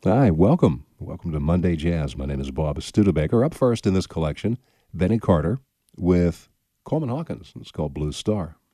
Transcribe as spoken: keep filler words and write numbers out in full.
Hi, welcome. Welcome to Monday Jazz. My name is Bob Studebaker. Up first in this collection, Benny Carter with Coleman Hawkins. It's called Blue Star.